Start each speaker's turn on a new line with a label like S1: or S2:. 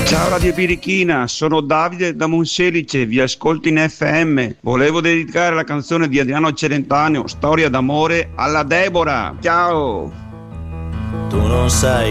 S1: Ciao Radio Birichina, sono Davide da Monselice, vi ascolto in FM. Volevo dedicare la canzone di Adriano Celentano, Storia d'amore, alla Deborah. Ciao!
S2: Tu non sai